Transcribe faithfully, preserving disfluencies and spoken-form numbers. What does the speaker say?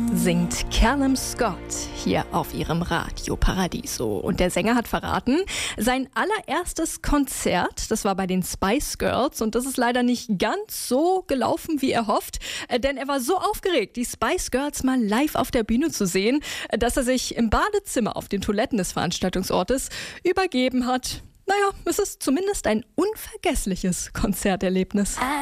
Singt Callum Scott hier auf ihrem Radio Paradiso. Und der Sänger hat verraten, sein allererstes Konzert, das war bei den Spice Girls, und das ist leider nicht ganz so gelaufen, wie er hofft, denn er war so aufgeregt, die Spice Girls mal live auf der Bühne zu sehen, dass er sich im Badezimmer auf den Toiletten des Veranstaltungsortes übergeben hat. Naja, es ist zumindest ein unvergessliches Konzerterlebnis.